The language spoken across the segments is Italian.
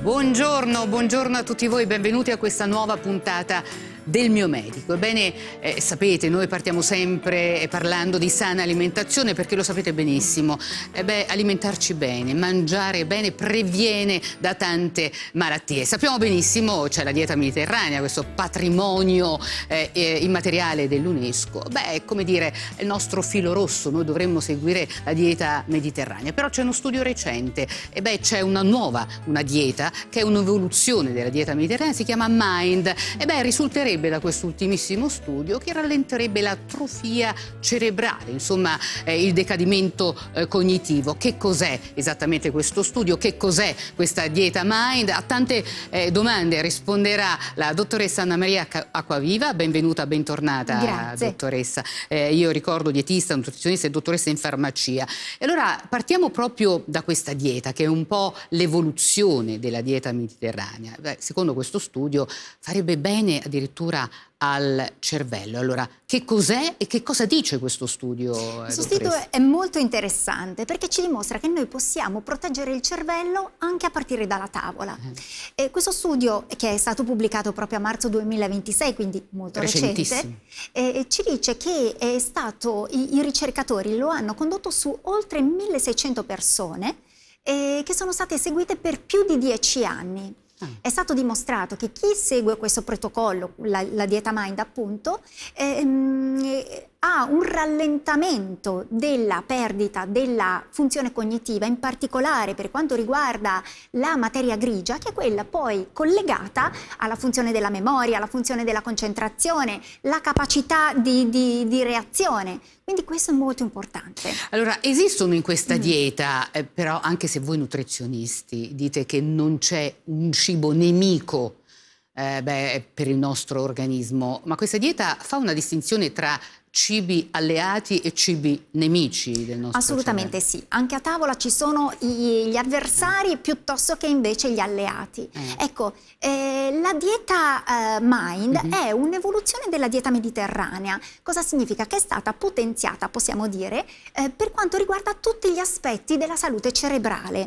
Buongiorno, buongiorno a tutti voi, benvenuti a questa nuova puntata del mio medico. Ebbene, sapete, noi partiamo sempre parlando di sana alimentazione perché lo sapete benissimo. Alimentarci bene, mangiare bene previene da tante malattie. Sappiamo benissimo, c'è la dieta mediterranea, questo patrimonio immateriale dell'UNESCO. È come dire, il nostro filo rosso, noi dovremmo seguire la dieta mediterranea. Però c'è uno studio recente, c'è una dieta che è un'evoluzione della dieta mediterranea, si chiama Mind. Risulterebbe da quest'ultimissimo studio che rallenterebbe l'atrofia cerebrale, insomma il decadimento cognitivo. Che cos'è esattamente questo studio? Che cos'è questa dieta Mind? A tante domande risponderà la dottoressa Anna Maria Acquaviva. Benvenuta, bentornata. Grazie. Dottoressa. Io ricordo dietista, nutrizionista e dottoressa in farmacia. E allora partiamo proprio da questa dieta che è un po' l'evoluzione della dieta mediterranea. Secondo questo studio farebbe bene addirittura al cervello. Allora, che cos'è e che cosa dice questo studio? Questo studio è molto interessante perché ci dimostra che noi possiamo proteggere il cervello anche a partire dalla tavola. Questo studio, che è stato pubblicato proprio a marzo 2026, quindi molto recente, ci dice che i ricercatori lo hanno condotto su oltre 1600 persone che sono state seguite per più di 10 anni. È stato dimostrato che chi segue questo protocollo, la dieta Mind appunto, ha un rallentamento della perdita della funzione cognitiva, in particolare per quanto riguarda la materia grigia, che è quella poi collegata alla funzione della memoria, alla funzione della concentrazione, la capacità di reazione. Quindi questo è molto importante. Allora, esistono in questa dieta, però anche se voi nutrizionisti dite che non c'è un cibo nemico per il nostro organismo, ma questa dieta fa una distinzione tra cibi alleati e cibi nemici del nostro Assolutamente cervello. sì, anche a tavola ci sono gli avversari piuttosto che invece gli alleati. Ecco, la dieta Mind è un'evoluzione della dieta mediterranea. Cosa significa? Che è stata potenziata, possiamo dire, per quanto riguarda tutti gli aspetti della salute cerebrale.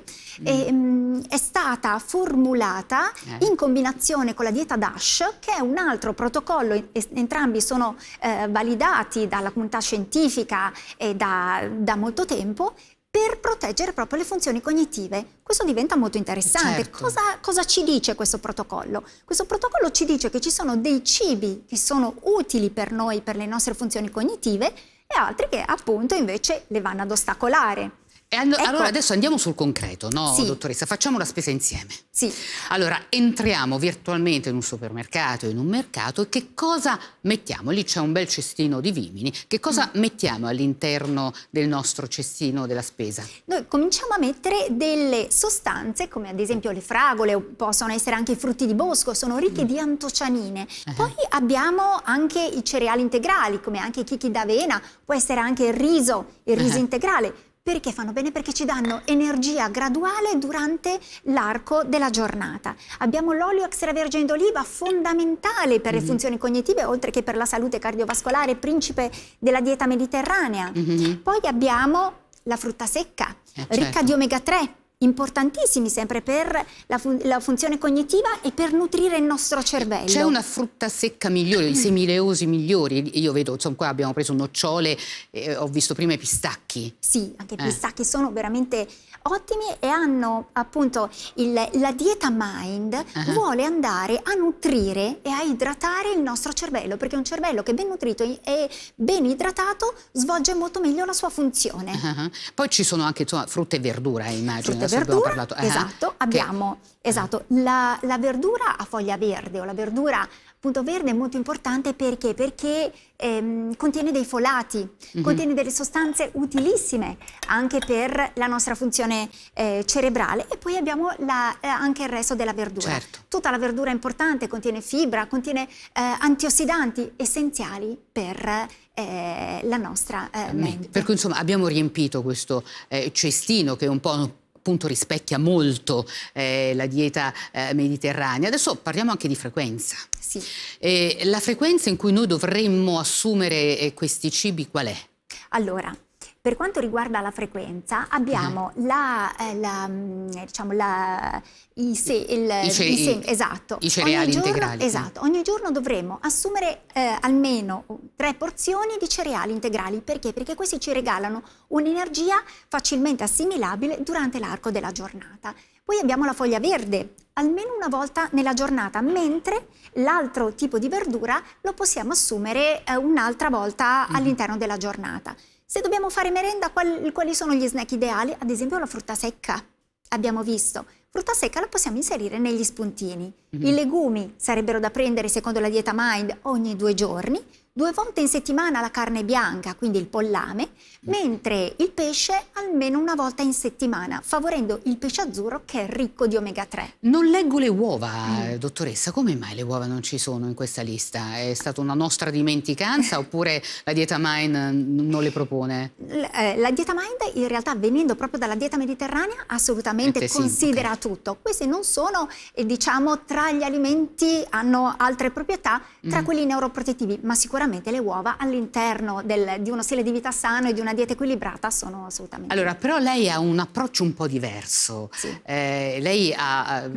È stata formulata in combinazione con la dieta DASH, che è un altro protocollo, entrambi sono validati dalla comunità scientifica e da molto tempo, per proteggere proprio le funzioni cognitive. Questo diventa molto interessante. Certo. Cosa ci dice questo protocollo? Questo protocollo ci dice che ci sono dei cibi che sono utili per noi, per le nostre funzioni cognitive, e altri che appunto invece le vanno ad ostacolare. Allora adesso andiamo sul concreto, no, Sì. dottoressa? Facciamo la spesa insieme. Sì. Allora, entriamo virtualmente in un supermercato, in un mercato, e che cosa mettiamo? Lì c'è un bel cestino di vimini. Che cosa mettiamo all'interno del nostro cestino della spesa? Noi cominciamo a mettere delle sostanze, come ad esempio le fragole, o possono essere anche i frutti di bosco, sono ricchi di antocianine. Poi abbiamo anche i cereali integrali, come anche i chicchi d'avena, può essere anche il riso integrale. Perché fanno bene? Perché ci danno energia graduale durante l'arco della giornata. Abbiamo l'olio extravergine d'oliva, fondamentale per le funzioni cognitive, oltre che per la salute cardiovascolare, principe della dieta mediterranea. Poi abbiamo la frutta secca, ricca di omega 3. Importantissimi sempre per la funzione cognitiva e per nutrire il nostro cervello. C'è una frutta secca migliore, i semileosi migliori? Io vedo, insomma, qua abbiamo preso nocciole, ho visto prima i pistacchi. Sì, anche i pistacchi sono veramente ottimi e hanno appunto la dieta Mind vuole andare a nutrire e a idratare il nostro cervello, perché un cervello che è ben nutrito e ben idratato svolge molto meglio la sua funzione. Poi ci sono anche, insomma, frutta e verdura, immagino. Frutta e verdura, esatto, abbiamo la verdura a foglia verde, o la verdura appunto verde, è molto importante perché contiene dei folati, contiene delle sostanze utilissime anche per la nostra funzione cerebrale. E poi abbiamo anche il resto della verdura. Certo. Tutta la verdura è importante, contiene fibra, contiene antiossidanti essenziali per la nostra mente. Per cui insomma abbiamo riempito questo cestino che è un po' appunto rispecchia molto la dieta mediterranea. Adesso parliamo anche di frequenza. Sì. La frequenza in cui noi dovremmo assumere questi cibi qual è? Allora, Per quanto riguarda la frequenza, abbiamo esatto. I cereali integrali. Esatto, ogni giorno dovremo assumere almeno 3 porzioni di cereali integrali. Perché? Perché questi ci regalano un'energia facilmente assimilabile durante l'arco della giornata. Poi abbiamo la foglia verde, almeno una volta nella giornata, mentre l'altro tipo di verdura lo possiamo assumere un'altra volta all'interno della giornata. Se dobbiamo fare merenda, quali sono gli snack ideali? Ad esempio la frutta secca, abbiamo visto. Frutta secca la possiamo inserire negli spuntini. I legumi sarebbero da prendere secondo la dieta Mind ogni 2 giorni, 2 volte in settimana la carne bianca, quindi il pollame, mentre il pesce almeno una volta in settimana, favorendo il pesce azzurro che è ricco di omega 3. Non leggo le uova, dottoressa, come mai le uova non ci sono in questa lista? È stata una nostra dimenticanza oppure la dieta Mind non le propone? La dieta Mind in realtà, venendo proprio dalla dieta mediterranea, assolutamente considera tutto. Questi non sono, diciamo, tra gli alimenti, hanno altre proprietà, tra quelli neuroprotettivi, ma sicuramente le uova all'interno di uno stile di vita sano e di una dieta equilibrata sono assolutamente. Allora, però lei ha un approccio un po' diverso. Sì. Lei ha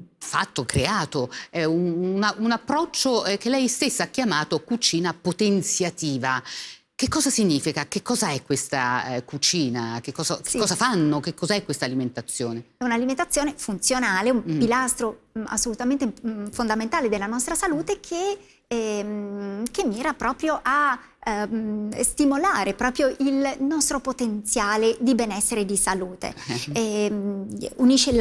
creato un approccio che lei stessa ha chiamato cucina potenziativa. Che cosa significa? Che cosa è questa cucina? Che cosa fanno? Che cos'è questa alimentazione? È un'alimentazione funzionale, un pilastro assolutamente fondamentale della nostra salute che mira proprio a stimolare proprio il nostro potenziale di benessere e di salute. Unisce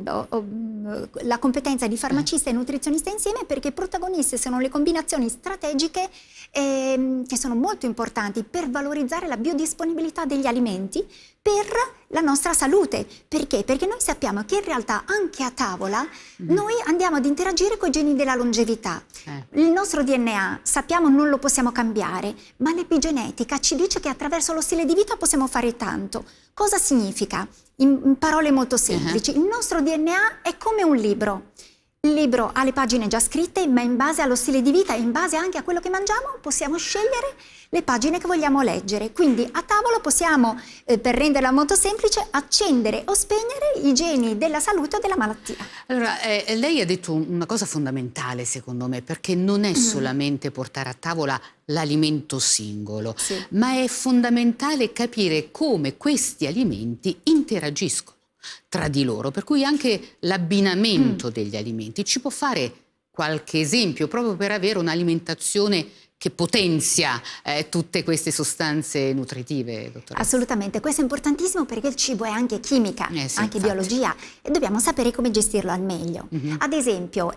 la competenza di farmacista e nutrizionista insieme, perché protagoniste sono le combinazioni strategiche che sono molto importanti per valorizzare la biodisponibilità degli alimenti per la nostra salute. Perché? Perché noi sappiamo che in realtà anche a tavola noi andiamo ad interagire con i geni della longevità. Il nostro DNA, sappiamo, non lo possiamo cambiare, ma l'epigenetica ci dice che attraverso lo stile di vita possiamo fare tanto. Cosa significa? In parole molto semplici, il nostro DNA è come un libro. Il libro ha le pagine già scritte, ma in base allo stile di vita e in base anche a quello che mangiamo possiamo scegliere le pagine che vogliamo leggere. Quindi a tavola possiamo, per renderla molto semplice, accendere o spegnere i geni della salute o della malattia. Allora, lei ha detto una cosa fondamentale secondo me, perché non è solamente portare a tavola l'alimento singolo, ma è fondamentale capire come questi alimenti interagiscono tra di loro, per cui anche l'abbinamento degli alimenti. Ci può fare qualche esempio proprio per avere un'alimentazione che potenzia tutte queste sostanze nutritive, dottoressa? Assolutamente, questo è importantissimo perché il cibo è anche chimica, anche biologia, e dobbiamo sapere come gestirlo al meglio. Ad esempio,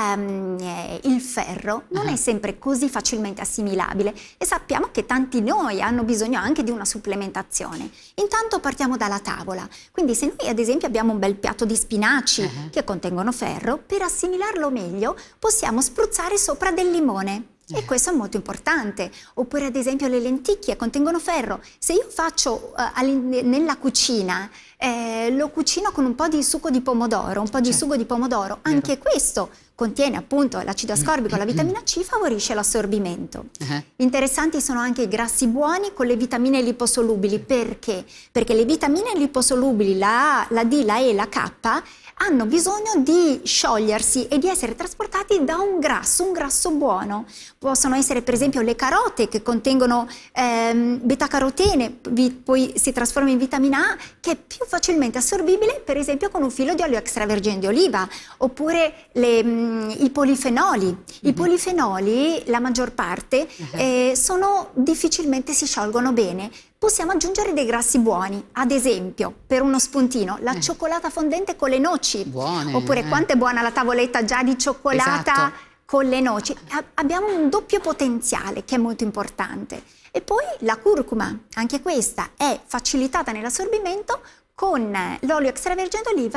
il ferro non è sempre così facilmente assimilabile e sappiamo che tanti di noi hanno bisogno anche di una supplementazione. Intanto partiamo dalla tavola, quindi se noi ad esempio abbiamo un bel piatto di spinaci che contengono ferro, per assimilarlo meglio possiamo spruzzare sopra del limone. E questo è molto importante. Oppure ad esempio le lenticchie contengono ferro. Se io faccio nella cucina, lo cucino con un po' di succo di pomodoro, anche questo contiene appunto l'acido ascorbico, la vitamina C, favorisce l'assorbimento. Interessanti sono anche i grassi buoni con le vitamine liposolubili. Perché? Perché le vitamine liposolubili, la A, la D, la E, la K, hanno bisogno di sciogliersi e di essere trasportati da un grasso buono. Possono essere per esempio le carote, che contengono beta-carotene, poi si trasforma in vitamina A, che è più facilmente assorbibile per esempio con un filo di olio extravergine di oliva. Oppure i polifenoli. I polifenoli, la maggior parte, difficilmente si sciolgono bene. Possiamo aggiungere dei grassi buoni, ad esempio, per uno spuntino, la cioccolata fondente con le noci. Buone, oppure quanto è buona la tavoletta già di cioccolata con le noci. Abbiamo un doppio potenziale che è molto importante. E poi la curcuma, anche questa è facilitata nell'assorbimento con l'olio extravergine d'oliva